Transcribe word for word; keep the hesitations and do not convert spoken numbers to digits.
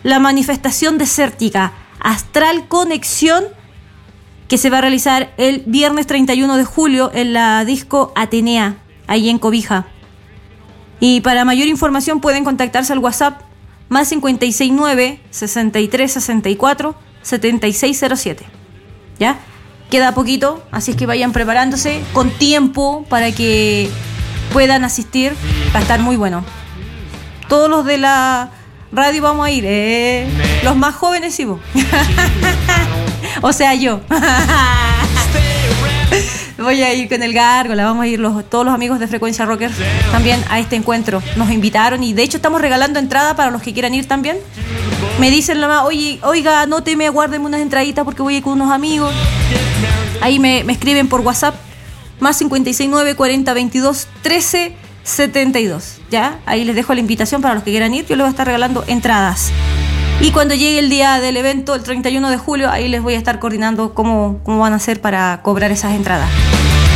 la manifestación desértica Astral Conexión, que se va a realizar el viernes treinta y uno de julio en la disco Atenea, ahí en Cobija. Y para mayor información pueden contactarse al WhatsApp más cincuenta y seis nueve, sesenta y tres sesenta y cuatro, setenta y seis cero siete. ¿Ya? Queda poquito, así es que vayan preparándose con tiempo para que puedan asistir. Va a estar muy bueno. Todos los de la radio vamos a ir, ¿eh? Los más jóvenes sí, vos. O sea, yo. Voy a ir con el Gárgola, vamos a ir los, todos los amigos de Frecuencia Rocker también a este encuentro. Nos invitaron y de hecho estamos regalando entrada para los que quieran ir también. Me dicen la mamá, oye, oiga, anóteme, guárdeme unas entraditas porque voy a ir con unos amigos. Ahí me, me escriben por WhatsApp, más cincuenta y seis nueve, cuarenta, veintidós, trece, setenta y dos. ¿Ya? Ahí les dejo la invitación para los que quieran ir. Yo les voy a estar regalando entradas. Y cuando llegue el día del evento, el treinta y uno de julio, ahí les voy a estar coordinando cómo, cómo van a hacer para cobrar esas entradas.